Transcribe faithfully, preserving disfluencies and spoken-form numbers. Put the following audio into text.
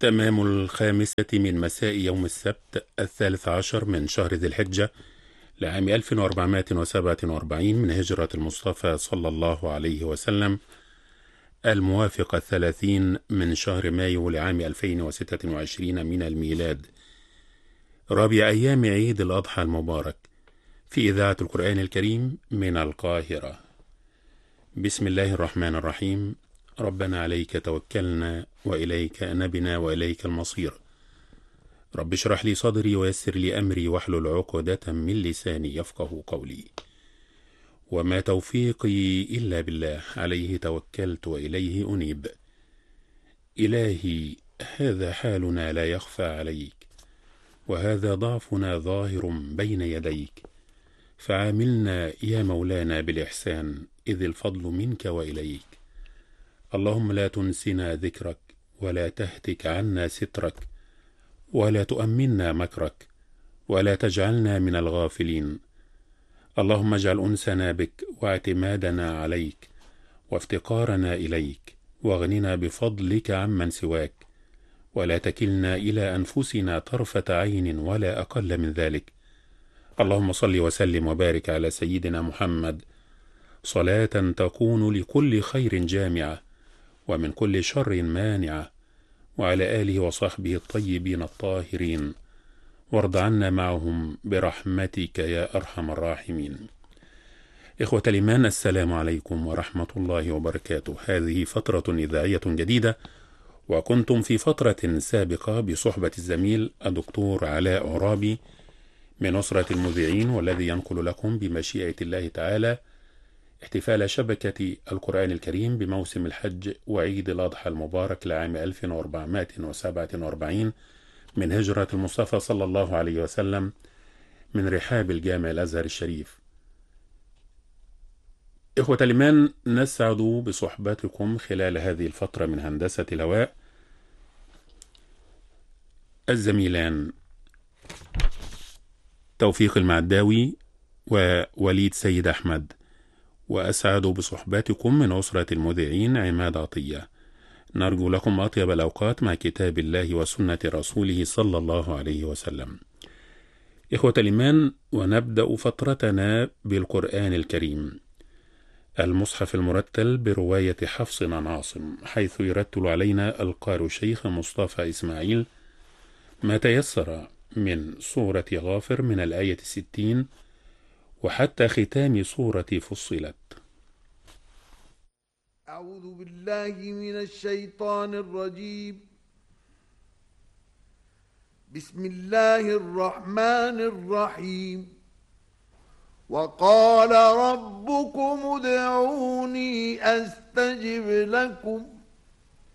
تمام الخامسة من مساء يوم السبت الثالث عشر من شهر ذي الحجة لعام ألف وأربعمائة وسبعة وأربعين من هجرة المصطفى صلى الله عليه وسلم، الموافق الثلاثين من شهر مايو لعام ألفين وستة وعشرين من الميلاد، رابع أيام عيد الأضحى المبارك، في إذاعة القرآن الكريم من القاهرة. بسم الله الرحمن الرحيم. ربنا عليك توكلنا وإليك أنبنا وإليك المصير. رب اشرح لي صدري ويسر لي أمري واحلل عقدة من لساني يفقه قولي. وما توفيقي إلا بالله، عليه توكلت وإليه أنيب. إلهي، هذا حالنا لا يخفى عليك، وهذا ضعفنا ظاهر بين يديك، فعاملنا يا مولانا بالإحسان، إذ الفضل منك وإليك. اللهم لا تنسنا ذكرك، ولا تهتك عنا سترك، ولا تؤمنا مكرك، ولا تجعلنا من الغافلين. اللهم اجعل أنسنا بك واعتمادنا عليك وافتقارنا إليك، واغننا بفضلك عمن سواك، ولا تكلنا إلى أنفسنا طرفة عين ولا أقل من ذلك. اللهم صل وسلم وبارك على سيدنا محمد صلاة تكون لكل خير جامعة ومن كل شر مانعة، وعلى آله وصحبه الطيبين الطاهرين، وارض عنا معهم برحمتك يا أرحم الراحمين. إخوة الإيمان، السلام عليكم ورحمة الله وبركاته. هذه فترة إذاعية جديدة، وكنتم في فترة سابقة بصحبة الزميل الدكتور علاء عرابي من أسرة المذيعين، والذي ينقل لكم بمشيئة الله تعالى احتفال شبكة القرآن الكريم بموسم الحج وعيد الأضحى المبارك لعام ألف وأربعمائة وسبعة وأربعين من هجرة المصطفى صلى الله عليه وسلم من رحاب الجامع الأزهر الشريف. إخوة الإيمان، نسعد بصحبتكم خلال هذه الفترة من هندسة الهواء الزميلان توفيق المعداوي ووليد سيد أحمد، وأسعد بصحبتكم من أسرة المذيعين عماد عطية. نرجو لكم أطيب الأوقات مع كتاب الله وسنة رسوله صلى الله عليه وسلم. إخوة الإيمان، ونبدأ فترتنا بالقرآن الكريم، المصحف المرتل برواية حفص عن عاصم، حيث يرتل علينا القارئ الشيخ مصطفى إسماعيل ما تيسر من سورة غافر من الآية الستين وحتى ختام سورة فصلت. أعوذ بالله من الشيطان الرجيم. بسم الله الرحمن الرحيم. وقال ربكم ادعوني أستجب لكم